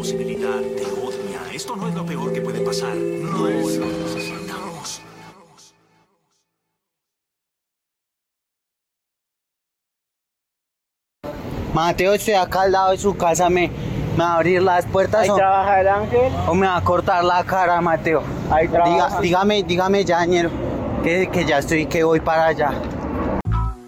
posibilidad te odia. Esto no es lo peor que puede pasar. No lo necesitamos. Mateo, estoy acá al lado de su casa, me va a abrir las puertas Ahí trabaja el ángel. o me va a cortar la cara, Mateo. Ahí trabaja. Dígame ya, ñero, que ya estoy, que voy para allá.